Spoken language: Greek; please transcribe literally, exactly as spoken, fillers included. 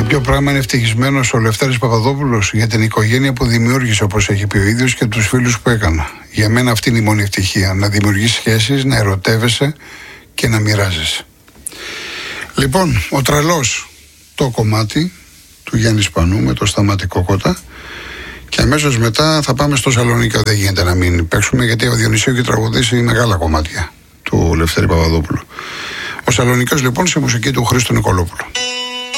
ποιο πράγμα είναι ευτυχισμένος ο Λευτέρης Παπαδόπουλος? Για την οικογένεια που δημιούργησε, όπως έχει πει ο ίδιος, και τους φίλους που έκανα. Για μένα αυτή είναι η μόνη ευτυχία. Να δημιουργείς σχέσεις, να ερωτεύεσαι και να μοιράζεσαι. Λοιπόν, ο Τρελός, το κομμάτι του Γιάννη Σπανού με το Σταμάτη Κόκοτα. Και αμέσως μετά θα πάμε στο Σαλονίκη. Δεν γίνεται να μην παίξουμε, γιατί ο Διονυσίου έχει τραγουδήσει μεγάλα κομμάτια του Λευτέρη Παπαδόπουλου. Ο Σαλονικός λοιπόν, σε μουσική του Χρήστο Νικολόπουλου.